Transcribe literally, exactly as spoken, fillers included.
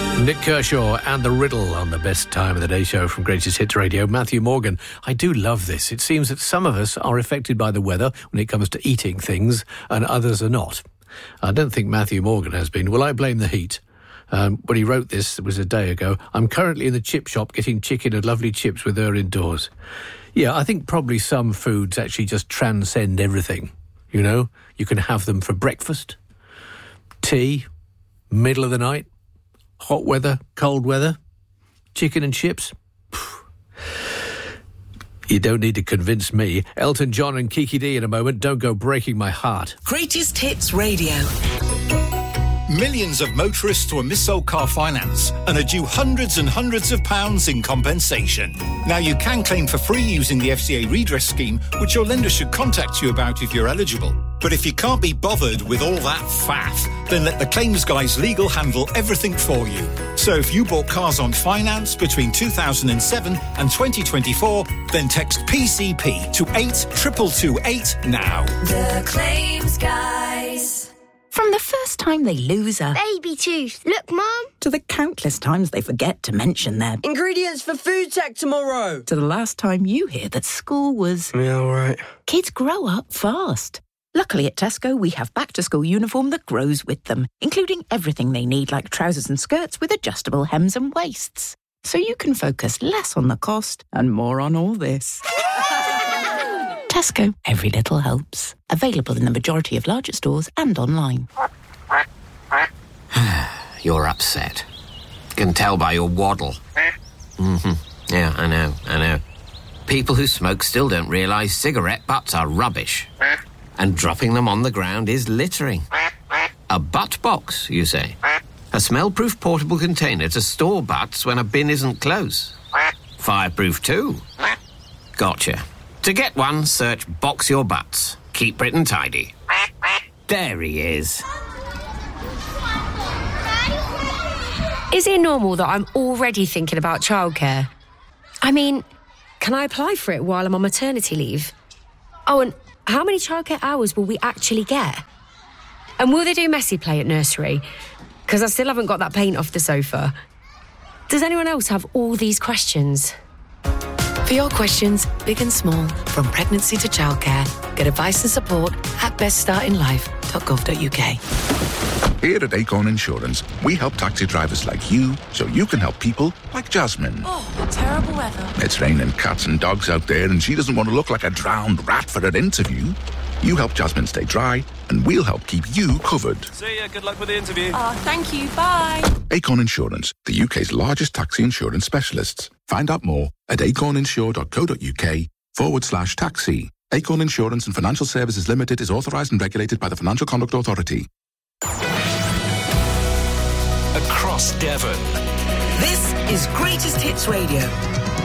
Nick Kershaw and The Riddle on the Best Time of the Day show from Greatest Hits Radio. Matthew Morgan, I do love this. It seems that some of us are affected by the weather when it comes to eating things and others are not. I don't think Matthew Morgan has been. Will I blame the heat? Um, when he wrote this, it was a day ago, I'm currently in the chip shop getting chicken and lovely chips with her indoors. Yeah, I think probably some foods actually just transcend everything. You know, you can have them for breakfast, tea, middle of the night, hot weather, cold weather, chicken and chips. You don't need to convince me. Elton John and Kiki D in a moment. Don't go breaking my heart. Greatest Hits Radio. Millions of motorists were mis-sold car finance and are due hundreds and hundreds of pounds in compensation. Now you can claim for free using the F C A redress scheme, which your lender should contact you about if you're eligible. But if you can't be bothered with all that faff, then let the claims guys legal handle everything for you. So if you bought cars on finance between two thousand seven and twenty twenty-four, then text P C P to eight two two two eight now. The claims guys. From the first time they lose a baby tooth, look, Mum, to the countless times they forget to mention their ingredients for food tech tomorrow, to the last time you hear that school was... Yeah, all right. Kids grow up fast. Luckily at Tesco, we have back-to-school uniform that grows with them, including everything they need, like trousers and skirts with adjustable hems and waists. So you can focus less on the cost and more on all this. Tesco, every little helps. Available in the majority of larger stores and online. You're upset. Can tell by your waddle. Mm-hmm. Yeah, I know, I know. People who smoke still don't realise cigarette butts are rubbish. And dropping them on the ground is littering. A butt box, you say? A smell-proof portable container to store butts when a bin isn't close. Fireproof too. Gotcha. To get one, search Box Your Butts. Keep Britain tidy. There he is. Is it normal that I'm already thinking about childcare? I mean, can I apply for it while I'm on maternity leave? Oh, and how many childcare hours will we actually get? And will they do messy play at nursery? Because I still haven't got that paint off the sofa. Does anyone else have all these questions? For your questions, big and small, from pregnancy to childcare, get advice and support at best starting life dot gov dot u k. Here at Acorn Insurance, we help taxi drivers like you so you can help people like Jasmine. Oh, terrible weather. It's raining cats and dogs out there and she doesn't want to look like a drowned rat for her interview. You help Jasmine stay dry and we'll help keep you covered. See ya, good luck with the interview. Oh, thank you, bye. Acorn Insurance, the U K's largest taxi insurance specialists. Find out more at acorninsure dot co dot u k forward slash taxi. Acorn Insurance and Financial Services Limited is authorised and regulated by the Financial Conduct Authority. Across Devon. This is Greatest Hits Radio.